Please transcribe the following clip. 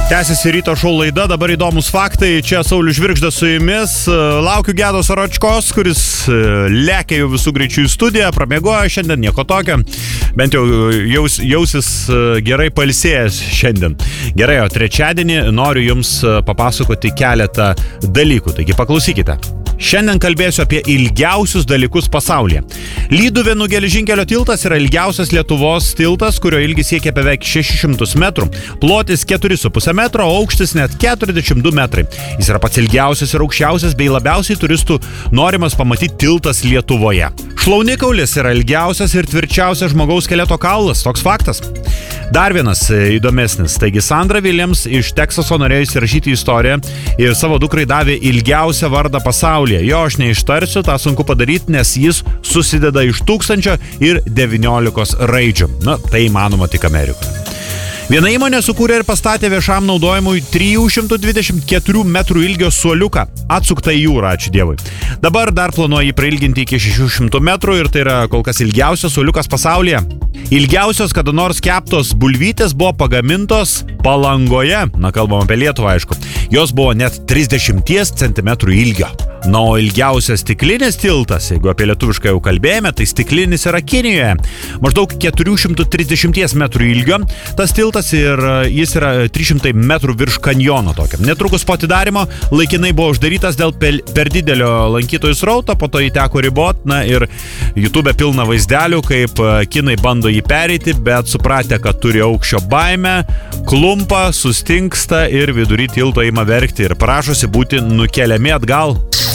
Tęsiasi ryto šou laida, dabar įdomus faktai, čia Saulius Žvirgždas su jumis, laukiu Gedos Aračkos, kuris lekia jau visų greičių į studiją, pramiegojo šiandien, nieko tokio, bent jau jausis gerai pailsėjęs šiandien. Gerai, o trečiadienį noriu jums papasakoti keletą dalykų, taigi paklausykite. Šiandien kalbėsiu apie ilgiausius dalykus pasaulyje. Lyduvėnų geležinkelio tiltas yra ilgiausias Lietuvos tiltas, kurio ilgis siekia beveik 600 metrų, plotis 4,5 metro, o aukštis net 42 metrai. Jis yra pats ilgiausias ir aukščiausias bei labiausiai turistų norimas pamatyti tiltas Lietuvoje. Šlaunikaulis yra ilgiausias ir tvirčiausias žmogaus skeleto kaulas, toks faktas. Dar vienas įdomesnis, taigi Sandra Williams iš Teksaso norėjo įsirašyti istoriją ir savo dukrai davė ilgiausią vardą pasaulyje. Jo aš neištarsiu, tą sunku padaryti, nes jis susideda iš 1019 raidžių. Na, tai įmanoma tik Amerikoje. Viena įmonė sukūrė ir pastatė viešam naudojimui 324 metrų ilgio suoliuką, atsuktą į jūrą, ačiū Dievui. Dabar dar planuoja jį prailginti iki 600 metrų ir tai yra kol kas ilgiausias suoliukas pasaulyje. Ilgiausios kada nors keptos bulvytės buvo pagamintos Palangoje, na kalbam apie Lietuvą aišku, jos buvo net 30 cm ilgio. Na, o ilgiausias stiklinis tiltas, jeigu apie lietuvišką jau kalbėjome, tai stiklinis yra Kinijoje. Maždaug 430 metrų ilgio. Tas tiltas ir jis yra 300 metrų virš kanjono tokio. Netrukus po atidarymo laikinai buvo uždarytas dėl per didelio lankytojų srauto, po to jį teko ribot, na ir YouTube pilna vaizdelių, kaip kinai bando jį pereiti, bet supratę, kad turi aukščio baimę, klumpa, sustingsta ir vidury tilto ima verkti ir prašosi būti nukeliami atgal.